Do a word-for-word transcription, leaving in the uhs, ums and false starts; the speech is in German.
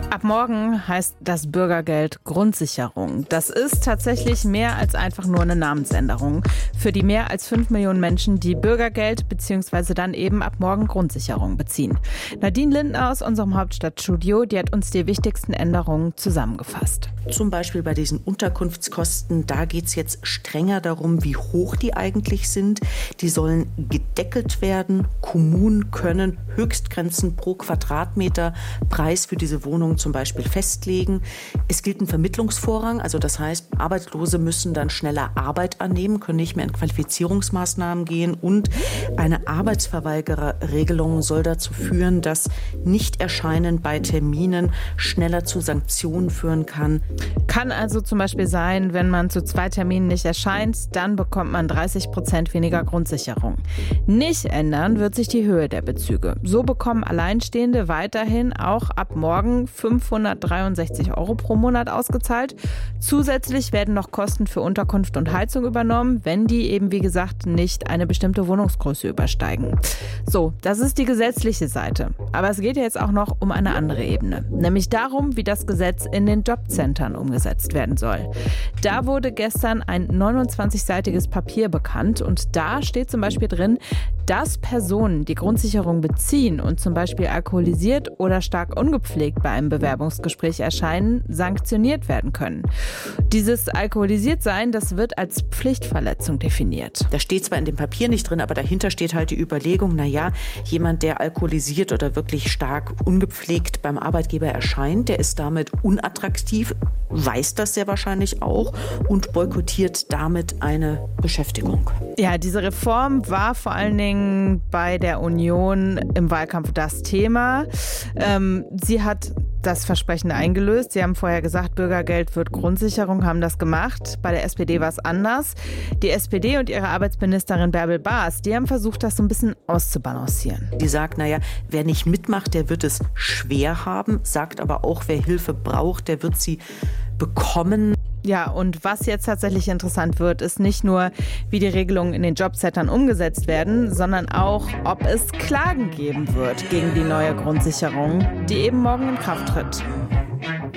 Ab morgen heißt das Bürgergeld Grundsicherung. Das ist tatsächlich mehr als einfach nur eine Namensänderung. Für die mehr als fünf Millionen Menschen, die Bürgergeld bzw. dann eben ab morgen Grundsicherung beziehen. Nadine Lindner aus unserem Hauptstadtstudio, die hat uns die wichtigsten Änderungen zusammengefasst. Zum Beispiel bei diesen Unterkunftskosten, da geht es jetzt strenger darum, wie hoch die eigentlich sind. Die sollen gedeckelt werden. Kommunen können Höchstgrenzen pro Quadratmeter Preis für diese Wohnung zum Beispiel festlegen. Es gilt ein Vermittlungsvorrang, also das heißt, Arbeitslose müssen dann schneller Arbeit annehmen, können nicht mehr in Qualifizierungsmaßnahmen gehen und eine Arbeitsverweigererregelung soll dazu führen, dass Nichterscheinen bei Terminen schneller zu Sanktionen führen kann. Kann also zum Beispiel sein, wenn man zu zwei Terminen nicht erscheint, dann bekommt man dreißig Prozent weniger Grundsicherung. Nicht ändern wird sich die Höhe der Bezüge. So bekommen Alleinstehende weiterhin auch ab morgen fünfhundertdreiundsechzig Euro pro Monat ausgezahlt. Zusätzlich werden noch Kosten für Unterkunft und Heizung übernommen, wenn die eben, wie gesagt, nicht eine bestimmte Wohnungsgröße übersteigen. So, das ist die gesetzliche Seite. Aber es geht ja jetzt auch noch um eine andere Ebene, nämlich darum, wie das Gesetz in den Jobcentern umgesetzt werden soll. Da wurde gestern ein neunundzwanzigseitiges Papier bekannt und da steht zum Beispiel drin, dass Personen, die Grundsicherung beziehen und zum Beispiel alkoholisiert oder stark ungepflegt bei einem Bewerbungsgespräch erscheinen, sanktioniert werden können. Dieses Alkoholisiertsein, das wird als Pflichtverletzung definiert. Da steht zwar in dem Papier nicht drin, aber dahinter steht halt die Überlegung, naja, jemand, der alkoholisiert oder wirklich stark ungepflegt beim Arbeitgeber erscheint, der ist damit unattraktiv, weiß das sehr wahrscheinlich auch und boykottiert damit eine Beschäftigung. Ja, diese Reform war vor allen Dingen bei der Union im Wahlkampf das Thema. Ähm, sie hat das Versprechen eingelöst. Sie haben vorher gesagt, Bürgergeld wird Grundsicherung, haben das gemacht. Bei der S P D war es anders. Die S P D und ihre Arbeitsministerin Bärbel Baas, die haben versucht, das so ein bisschen auszubalancieren. Die sagt, naja, wer nicht mitmacht, der wird es schwer haben, sagt aber auch, wer Hilfe braucht, der wird sie bekommen. Ja, und was jetzt tatsächlich interessant wird, ist nicht nur, wie die Regelungen in den Jobcentern umgesetzt werden, sondern auch, ob es Klagen geben wird gegen die neue Grundsicherung, die eben morgen in Kraft tritt.